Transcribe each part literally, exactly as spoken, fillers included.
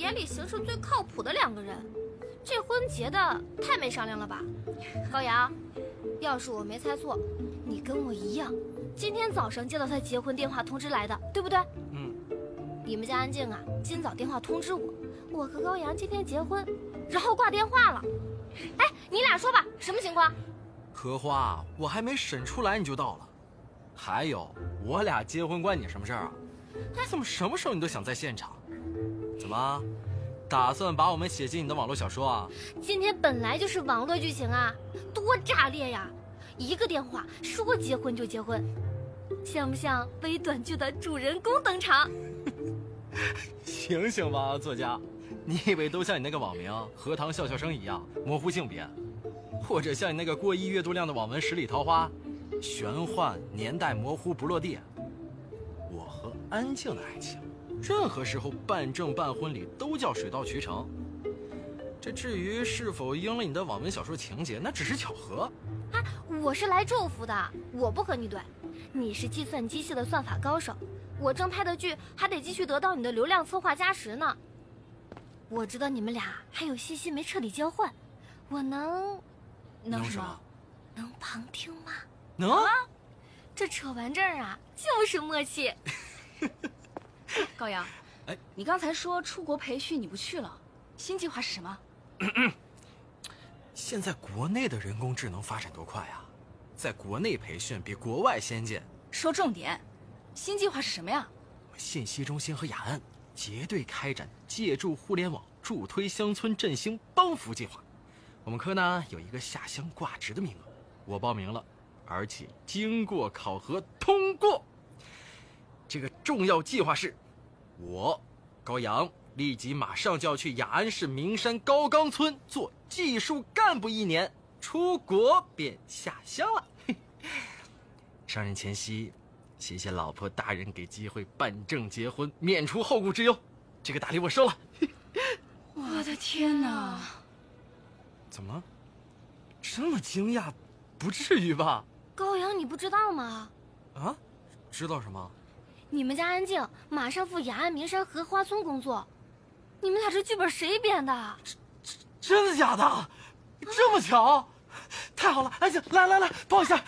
眼里行事最靠谱的两个人，这婚结的太没商量了吧？高阳，要是我没猜错，你跟我一样，今天早上接到他结婚电话通知来的，对不对？ 嗯。 你们家安静啊，今早电话通知我，我和高阳今天结婚，然后挂电话了。哎，你俩说吧，什么情况？ 荷花，我还没审出来你就到了。还有，我俩结婚关你什么事儿啊？怎么什么时候你都想在现场？怎么，打算把我们写进你的网络小说啊？ 今天本来就是网络剧情啊，多炸裂呀！一个电话说结婚就结婚，像不像微短剧的主人公登场？ 醒醒吧，作家！你以为都像你那个网名“荷塘笑笑生”一样模糊性别，或者像你那个过亿阅读量的网文“十里桃花”，玄幻年代模糊不落地？我和安静的爱情，任何时候办证办婚礼都叫水到渠成。这至于是否应了你的网文小说情节，那只是巧合。 啊，我是来祝福的，我不和你怼。你是计算机系的算法高手，我正拍的剧还得继续得到你的流量策划加持呢。我知道你们俩还有信息没彻底交换，我能能什么？ 能旁听吗？ 能啊！这扯完证啊，就是默契。 高阳， 哎， 你刚才说出国培训你不去了，新计划是什么？ 咳咳现在国内的人工智能发展多快啊，在国内培训比国外先进。 说重点，新计划是什么呀？ 信息中心和雅安结对开展借助互联网助推乡村振兴帮扶计划。我们科呢有一个下乡挂职的名额，我报名了，而且经过考核通过。这个重要计划是，我高阳立即马上就要去雅安市名山高冈村做技术干部一年，出国便下乡了。上任前夕，谢谢老婆大人给机会办证结婚，免除后顾之忧，这个大礼我收了。 我的天哪！ 怎么了？这么惊讶？不至于吧？ 高阳，你不知道吗？ 啊？知道什么？ 你们家安静马上赴雅安名山荷花村工作，你们俩这剧本谁编的？ 真的假的？这么巧？太好了！安静，来来来，抱一下。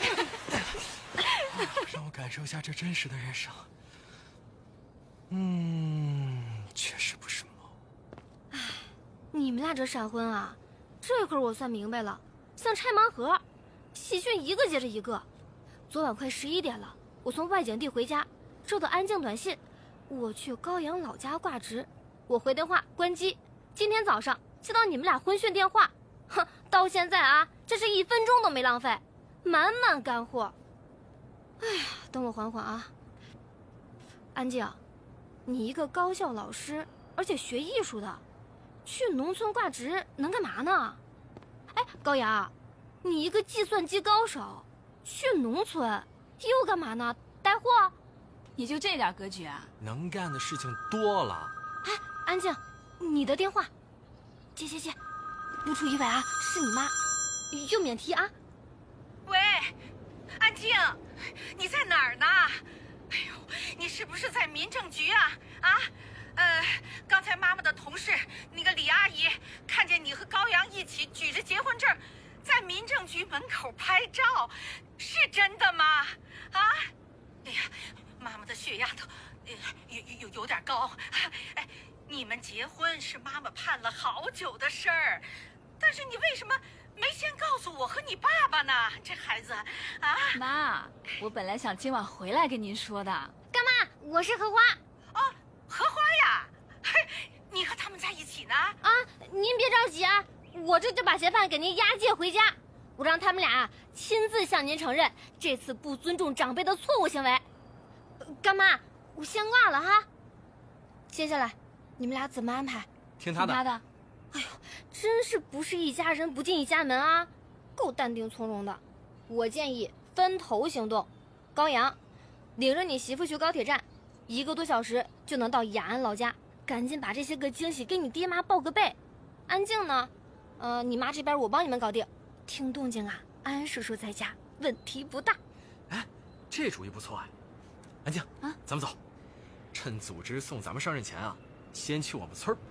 让我感受一下这真实的人生。嗯，确实不是梦。 唉，你们俩这闪婚啊，这会儿我算明白了，像拆盲盒，喜讯一个接着一个。昨晚快十一点了，我从外景地回家，收到安静短信，我去高阳老家挂职。我回电话关机，今天早上接到你们俩婚讯电话，哼，到现在啊，这是一分钟都没浪费，满满干货。哎呀，等我缓缓啊。安静，你一个高校老师，而且学艺术的，去农村挂职能干嘛呢？哎，高阳，你一个计算机高手，去农村又干嘛呢？带货？ 你就这点格局啊？ 能干的事情多了。 哎，安静，你的电话，接接接，不出意外啊，是你妈，用免提啊。 喂，安静，你在哪儿呢？哎呦，你是不是在民政局啊？啊，呃，刚才妈妈的同事那个李阿姨看见你和高阳一起举着结婚证，在民政局门口拍照，是真的吗？啊？哎呀，妈妈的血压都，呃，有有有点高。哎，你们结婚是妈妈盼了好久的事儿，但是你为什么没先告诉我和你爸爸呢？这孩子，啊！ 妈，我本来想今晚回来跟您说的。 干嘛？我是荷花。 哦，荷花呀，嘿，你和他们在一起呢？ 啊，您别着急啊，我这就把嫌犯给您押解回家，我让他们俩亲自向您承认这次不尊重长辈的错误行为。呃干妈，我先挂了哈。接下来你们俩怎么安排？ 听他的。 听他的。 哎呦，真是不是一家人不进一家门啊，够淡定从容的。我建议分头行动，高阳，领着你媳妇去高铁站，一个多小时就能到雅安老家，赶紧把这些个惊喜给你爹妈报个备。安静呢，呃，你妈这边我帮你们搞定。听动静啊，安叔叔在家，问题不大。 哎，这主意不错哎。安静啊， 咱们走，趁组织送咱们上任前啊，先去我们村